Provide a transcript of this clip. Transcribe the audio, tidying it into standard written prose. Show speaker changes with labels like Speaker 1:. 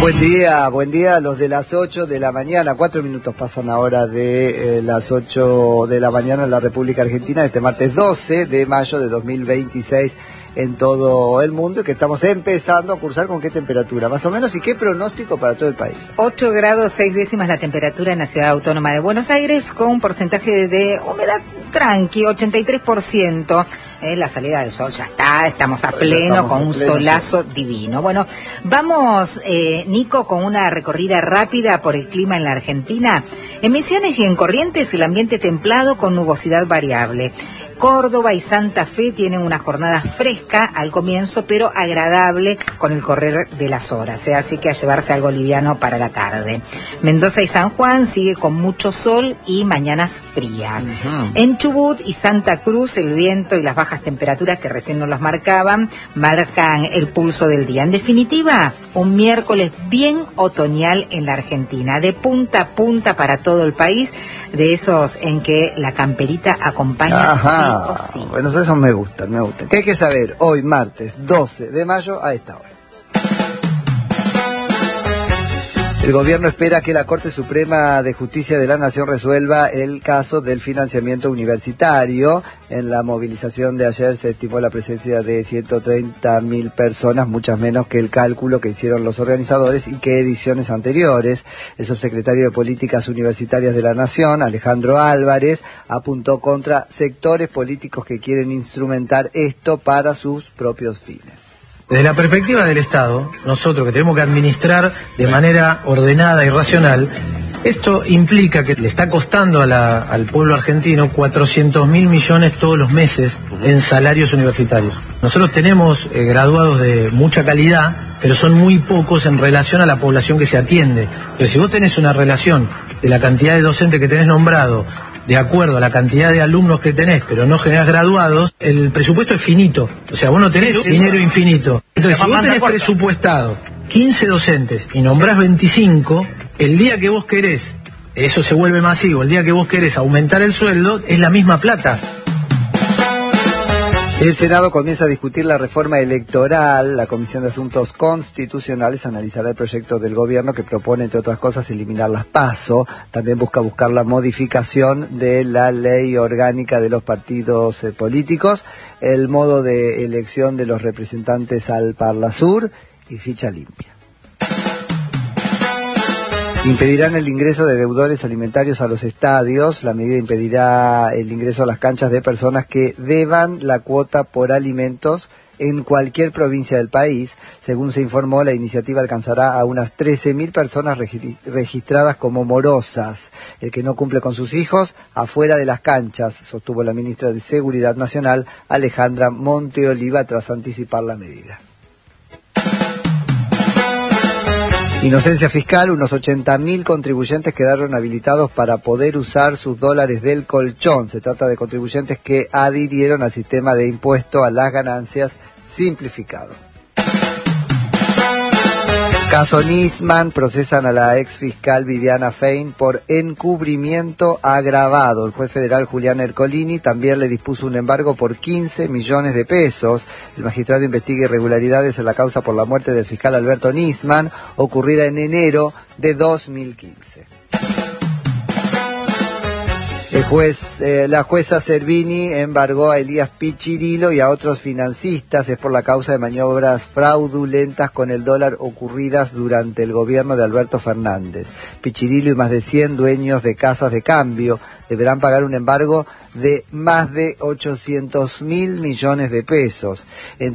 Speaker 1: Buen día, los de las 8 de la mañana, 4 minutos pasan ahora de las 8 de la mañana en la República Argentina, este martes 12 de mayo de 2026 en todo el mundo, que estamos empezando a cursar. ¿Con qué temperatura más o menos y qué pronóstico para todo el país?
Speaker 2: 8 grados 6 décimas la temperatura en la Ciudad Autónoma de Buenos Aires, con un porcentaje de humedad tranqui, 83%. La salida del sol ya estamos a pleno, con un solazo divino. Bueno, vamos, Nico, con una recorrida rápida por el clima en la Argentina. En Misiones y en Corrientes el ambiente templado con nubosidad variable. Córdoba y Santa Fe tienen una jornada fresca al comienzo, pero agradable con el correr de las horas, así que a llevarse algo liviano para la tarde. Mendoza y San Juan sigue con mucho sol y mañanas frías. En Chubut y Santa Cruz el viento y las bajas temperaturas que recién nos las marcan el pulso del día. En definitiva, un miércoles bien otoñal en la Argentina, de punta a punta para todo el país, de esos en que la camperita acompaña sí o sí.
Speaker 1: Bueno, esos me gustan. ¿Qué hay que saber hoy, martes 12 de mayo, a esta hora? El gobierno espera que la Corte Suprema de Justicia de la Nación resuelva el caso del financiamiento universitario. En la movilización de ayer se estimó la presencia de 130.000 personas, muchas menos que el cálculo que hicieron los organizadores y que ediciones anteriores. El subsecretario de Políticas Universitarias de la Nación, Alejandro Álvarez, apuntó contra sectores políticos que quieren instrumentar esto para sus propios fines.
Speaker 3: Desde la perspectiva del Estado, nosotros que tenemos que administrar de manera ordenada y racional, esto implica que le está costando al pueblo argentino 400.000 millones todos los meses en salarios universitarios. Nosotros tenemos graduados de mucha calidad, pero son muy pocos en relación a la población que se atiende. Pero si vos tenés una relación de la cantidad de docentes que tenés nombrado, de acuerdo a la cantidad de alumnos que tenés, pero no generás graduados, el presupuesto es finito. O sea, vos no tenés dinero infinito. Entonces, si vos tenés presupuestado 15 docentes y nombrás 25, el día que vos querés, eso se vuelve masivo, el día que vos querés aumentar el sueldo, es la misma plata.
Speaker 1: El Senado comienza a discutir la reforma electoral. La Comisión de Asuntos Constitucionales analizará el proyecto del gobierno que propone, entre otras cosas, eliminar las PASO. También buscar la modificación de la ley orgánica de los partidos políticos, el modo de elección de los representantes al Parlasur y ficha limpia. Impedirán el ingreso de deudores alimentarios a los estadios. La medida impedirá el ingreso a las canchas de personas que deban la cuota por alimentos en cualquier provincia del país. Según se informó, la iniciativa alcanzará a unas 13.000 personas registradas como morosas. El que no cumple con sus hijos, afuera de las canchas, sostuvo la ministra de Seguridad Nacional, Alejandra Monteoliva, tras anticipar la medida. Inocencia fiscal, unos 80.000 contribuyentes quedaron habilitados para poder usar sus dólares del colchón. Se trata de contribuyentes que adhirieron al sistema de impuesto a las ganancias simplificado. Caso Nisman, procesan a la ex fiscal Viviana Fein por encubrimiento agravado. El juez federal Julián Ercolini también le dispuso un embargo por 15 millones de pesos. El magistrado investiga irregularidades en la causa por la muerte del fiscal Alberto Nisman, ocurrida en enero de 2015. La jueza Servini embargó a Elías Pichirilo y a otros financistas. Es por la causa de maniobras fraudulentas con el dólar ocurridas durante el gobierno de Alberto Fernández. Pichirilo y más de 100 dueños de casas de cambio deberán pagar un embargo de más de 800.000 millones de pesos.